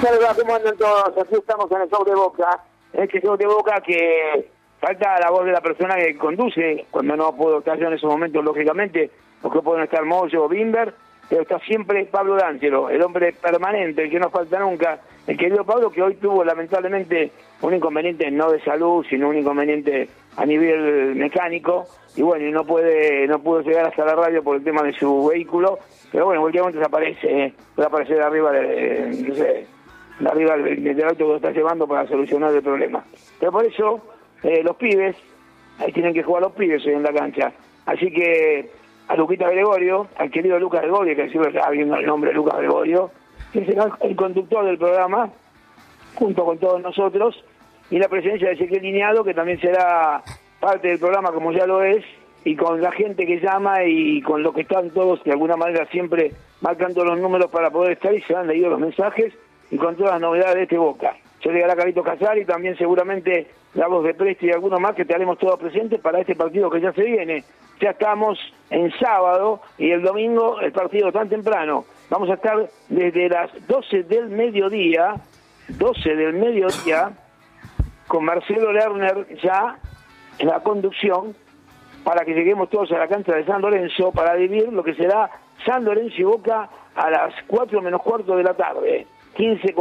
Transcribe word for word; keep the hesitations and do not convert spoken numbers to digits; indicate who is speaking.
Speaker 1: Salva, ¿cómo andan todos? Aquí estamos en el show de Boca. Este show de Boca que falta la voz de la persona que conduce, cuando no puedo estar yo en esos momentos, lógicamente, porque pueden estar Moyo o Bimber, pero está siempre Pablo D'Angelo, el hombre permanente, el que no falta nunca, el querido Pablo, que hoy tuvo lamentablemente un inconveniente no de salud, sino un inconveniente a nivel mecánico, y bueno, y no puede, no pudo llegar hasta la radio por el tema de su vehículo, pero bueno, en cualquier momento desaparece, ¿eh? puede aparecer de arriba de, no sé, de arriba del, del auto que lo está llevando para solucionar el problema. Pero por eso, eh, los pibes, ahí tienen que jugar los pibes hoy en la cancha. Así que a Luquita Gregorio, al querido Lucas Gregorio, que siempre está viendo el nombre de Lucas Gregorio, que será el conductor del programa, junto con todos nosotros, y la presencia de Ezequiel Lineado, que también será parte del programa como ya lo es, y con la gente que llama y con lo que están todos de alguna manera siempre marcando los números para poder estar, y se han leído los mensajes y con todas las novedades de este Boca. Ya llegará Carlito Casar y también seguramente la voz de Presti y algunos más que te haremos todos presentes para este partido que ya se viene. Ya estamos en sábado y el domingo el partido tan temprano. Vamos a estar desde las doce del mediodía, doce del mediodía, con Marcelo Lerner ya en la conducción, para que lleguemos todos a la cancha de San Lorenzo para vivir lo que será San Lorenzo y Boca a las cuatro menos cuarto de la tarde. quince